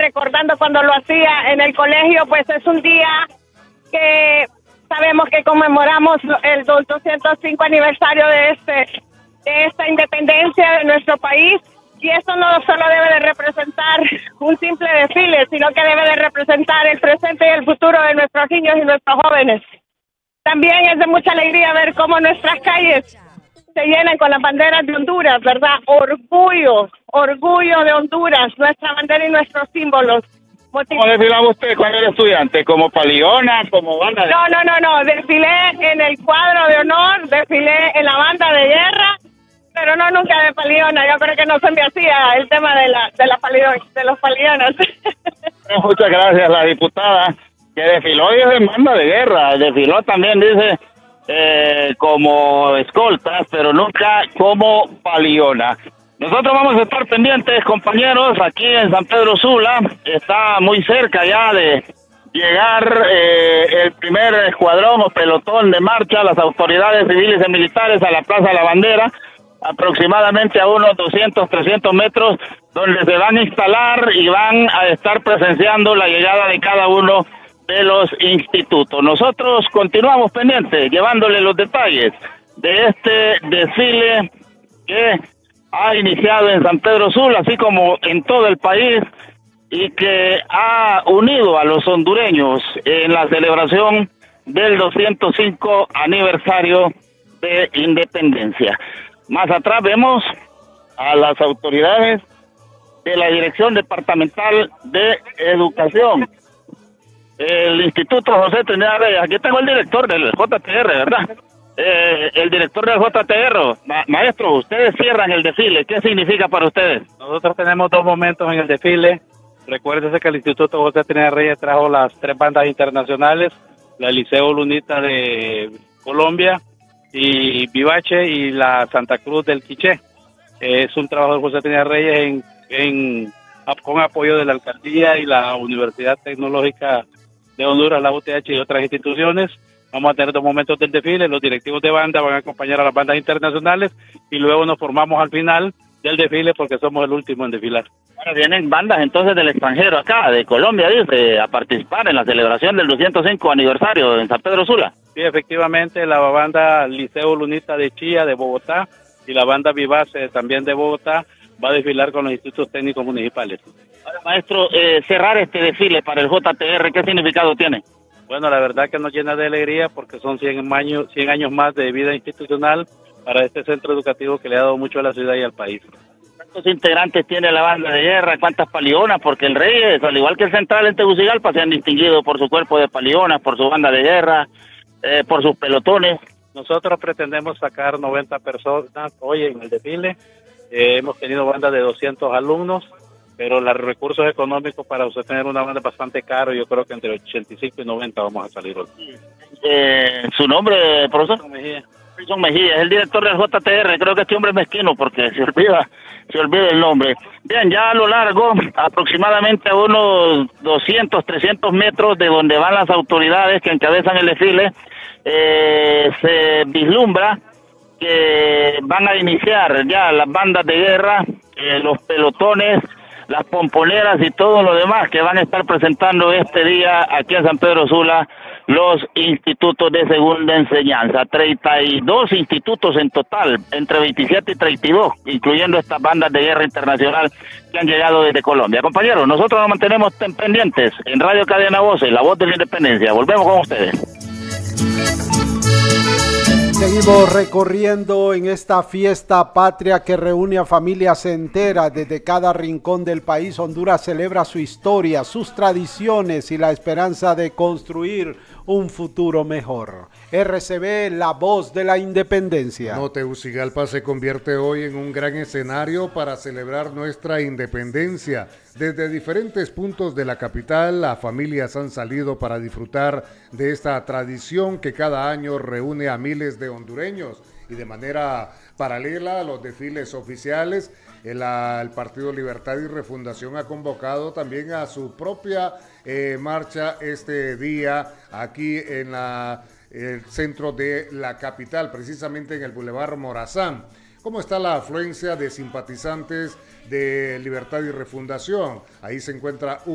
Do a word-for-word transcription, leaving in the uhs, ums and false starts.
recordando cuando lo hacía en el colegio, pues es un día que sabemos que conmemoramos el doscientos cinco aniversario de este de esta independencia de nuestro país, y esto no solo debe de representar un simple desfile, sino que debe de representar el presente y el futuro de nuestros niños y nuestros jóvenes. También es de mucha alegría ver cómo nuestras calles se llenan con las banderas de Honduras, ¿verdad? Orgullo, orgullo de Honduras, nuestra bandera y nuestros símbolos. ¿Cómo desfilaba usted cuando era estudiante? ¿Como paliona, como banda de...? No, no, no, no, desfilé en el cuadro de honor, desfilé en la banda de guerra, pero no nunca de paliona. Yo creo que no se me hacía el tema de la de la paliona, de los palionas. Muchas gracias, la diputada, que desfiló y es en banda de guerra, desfiló también, dice, eh, como escoltas, pero nunca como paliona. Nosotros vamos a estar pendientes, compañeros, aquí en San Pedro Sula. Está muy cerca ya de llegar eh, el primer escuadrón o pelotón de marcha, las autoridades civiles y militares a la Plaza de la Bandera, aproximadamente a unos doscientos, trescientos metros, donde se van a instalar y van a estar presenciando la llegada de cada uno de los institutos. Nosotros continuamos pendientes, llevándole los detalles de este desfile que ha iniciado en San Pedro Sula, así como en todo el país, y que ha unido a los hondureños en la celebración del doscientos cinco aniversario de independencia. Más atrás vemos a las autoridades de la Dirección Departamental de Educación, el Instituto José Trinidad Reyes. Aquí tengo el director del J T R, ¿verdad? Eh, el director del J T R, ma maestro, ustedes cierran el desfile, ¿qué significa para ustedes? Nosotros tenemos dos momentos en el desfile. Recuérdese que el Instituto José Trinidad Reyes trajo las tres bandas internacionales, la Liceo Lunita de Colombia, y Vivache y la Santa Cruz del Quiché. Es un trabajo de José Trinidad Reyes en, en, con apoyo de la Alcaldía y la Universidad Tecnológica de Honduras, la U T H y otras instituciones. Vamos a tener dos momentos del desfile, los directivos de banda van a acompañar a las bandas internacionales y luego nos formamos al final del desfile porque somos el último en desfilar. Ahora vienen bandas entonces del extranjero acá, de Colombia, dice, a participar en la celebración del doscientos cinco aniversario en San Pedro Sula. Sí, efectivamente, la banda Liceo Lunita de Chía, de Bogotá, y la banda Vivace, también de Bogotá, va a desfilar con los institutos técnicos municipales. Ahora, maestro, eh, cerrar este desfile para el J T R, ¿qué significado tiene? Bueno, la verdad que nos llena de alegría porque son cien años, cien años más de vida institucional para este centro educativo que le ha dado mucho a la ciudad y al país. ¿Cuántos integrantes tiene la banda de guerra? ¿Cuántas palionas? Porque el Reyes, al igual que el Central en Tegucigalpa, se han distinguido por su cuerpo de palionas, por su banda de guerra, eh, por sus pelotones. Nosotros pretendemos sacar noventa personas hoy en el desfile. Eh, hemos tenido bandas de doscientos alumnos, pero los recursos económicos para usted tener una banda es bastante caro. Yo creo que entre ochenta y cinco y noventa vamos a salir hoy. Eh, ¿Su nombre, profesor? Wilson Mejía. Wilson Mejía, es el director del J T R. Creo que este hombre es mezquino porque se olvida, se olvida el nombre. Bien, ya a lo largo, aproximadamente a unos doscientos, trescientos metros de donde van las autoridades que encabezan el desfile, eh, se vislumbra que van a iniciar ya las bandas de guerra, eh, los pelotones, las pomponeras y todo lo demás que van a estar presentando este día aquí en San Pedro Sula los institutos de segunda enseñanza. treinta y dos institutos en total, entre veintisiete y treinta y dos, incluyendo estas bandas de guerra internacional que han llegado desde Colombia. Compañeros, nosotros nos mantenemos pendientes en Radio Cadena Voces, la voz de la independencia. Volvemos con ustedes. Seguimos recorriendo en esta fiesta patria que reúne a familias enteras desde cada rincón del país. Honduras celebra su historia, sus tradiciones y la esperanza de construir un futuro mejor. R C B, la voz de la independencia. No, Tegucigalpa se convierte hoy en un gran escenario para celebrar nuestra independencia. Desde diferentes puntos de la capital, las familias han salido para disfrutar de esta tradición que cada año reúne a miles de hondureños. Y de manera paralela a los desfiles oficiales, el, el Partido Libertad y Refundación ha convocado también a su propia eh, marcha este día aquí en la, el centro de la capital, precisamente en el Boulevard Morazán. ¿Cómo está la afluencia de simpatizantes de Libertad y Refundación? Ahí se encuentra un